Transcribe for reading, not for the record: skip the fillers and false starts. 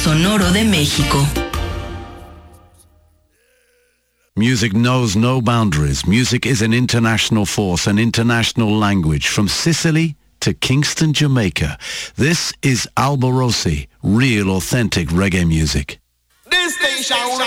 sonoro de México. Music knows no boundaries. Music is an international force, an international language, from Sicily to Kingston, Jamaica. This is Alborosi, real authentic reggae music. This station